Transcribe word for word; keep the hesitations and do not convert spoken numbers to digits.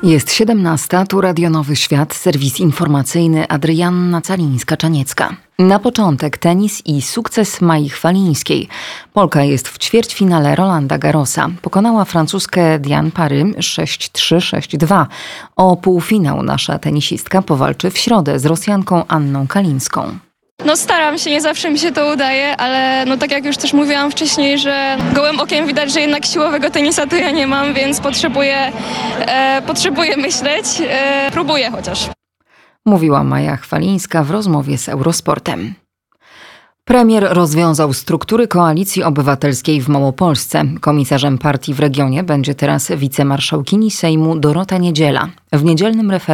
Jest siedemnasta, tu Radio Nowy Świat, serwis informacyjny Adrianna Calińska-Czaniecka. Na początek tenis i sukces Mai Chwalińskiej. Polka jest w ćwierćfinale Rolanda Garrosa. Pokonała Francuzkę Diane Parry sześć trzy sześć dwa. O półfinał nasza tenisistka powalczy w środę z Rosjanką Anną Kalińską. No staram się, nie zawsze mi się to udaje, ale no tak jak już też mówiłam wcześniej, że gołym okiem widać, że jednak siłowego tenisa to ja nie mam, więc potrzebuję, e, potrzebuję myśleć, e, próbuję chociaż. Mówiła Maja Chwalińska w rozmowie z Eurosportem. Premier rozwiązał struktury Koalicji Obywatelskiej w Małopolsce. Komisarzem partii w regionie będzie teraz wicemarszałkini Sejmu Dorota Niedziela. W niedzielnym referendum